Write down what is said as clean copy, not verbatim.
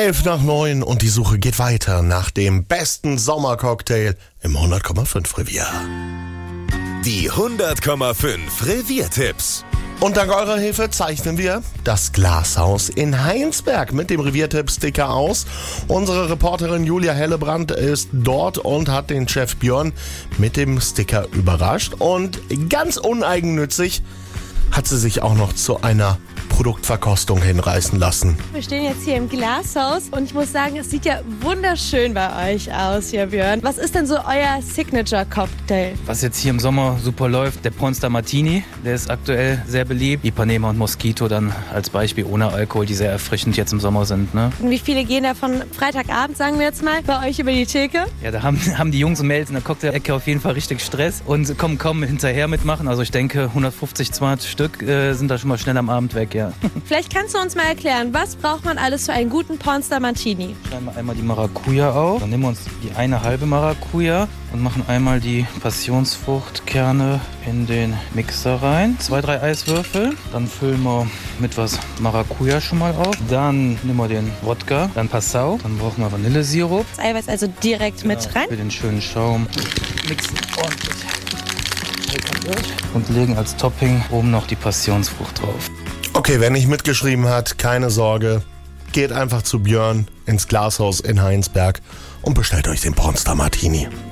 11:11 und die Suche geht weiter nach dem besten Sommercocktail im 100,5 Revier. Die 100,5 Reviertipps. Und dank eurer Hilfe zeichnen wir das Glashaus in Heinsberg mit dem Reviertipp-Sticker aus. Unsere Reporterin Julia Hellebrand ist dort und hat den Chef Björn mit dem Sticker überrascht. Und ganz uneigennützig hat sie sich auch noch zu einer Produktverkostung hinreißen lassen. Wir stehen jetzt hier im Glashaus und ich muss sagen, es sieht ja wunderschön bei euch aus hier, Björn. Was ist denn so euer Signature-Cocktail? Was jetzt hier im Sommer super läuft, der Pornstar Martini, der ist aktuell sehr beliebt. Ipanema und Mosquito dann als Beispiel ohne Alkohol, die sehr erfrischend jetzt im Sommer sind. Ne? Und wie viele gehen da von Freitagabend, sagen wir jetzt mal, bei euch über die Theke? Ja, da haben die Jungs und Mädels in der Cocktail-Ecke auf jeden Fall richtig Stress und kommen kaum hinterher mitmachen. Also ich denke, 150, 200 Stück sind da schon mal schnell am Abend weg, ja. Vielleicht kannst du uns mal erklären, was braucht man alles für einen guten Pornstar Martini? Schneiden wir einmal die Maracuja auf. Dann nehmen wir uns die eine halbe Maracuja und machen einmal die Passionsfruchtkerne in den Mixer rein. 2, 3 Eiswürfel. Dann füllen wir mit was Maracuja schon mal auf. Dann nehmen wir den Wodka, dann Passau. Dann brauchen wir Vanillesirup. Das Eiweiß also direkt mit rein. Für den schönen Schaum. Mixen ordentlich. Und legen als Topping oben noch die Passionsfrucht drauf. Okay, wer nicht mitgeschrieben hat, keine Sorge. Geht einfach zu Björn ins Glashaus in Heinsberg und bestellt euch den Pornstar Martini.